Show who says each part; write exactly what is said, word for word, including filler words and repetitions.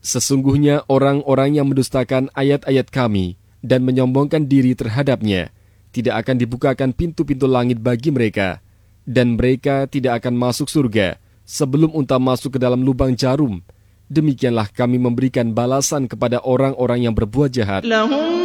Speaker 1: Sesungguhnya orang-orang yang mendustakan ayat-ayat kami dan menyombongkan diri terhadapnya, tidak akan dibukakan pintu-pintu langit bagi mereka, dan mereka tidak akan masuk surga sebelum unta masuk ke dalam lubang jarum. Demikianlah kami memberikan balasan kepada orang-orang yang berbuat jahat.
Speaker 2: Lahum